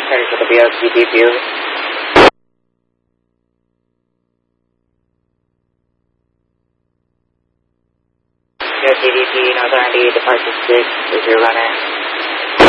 ready for the BOCD view. BOCDP, North R&D, departure 6, is your runner.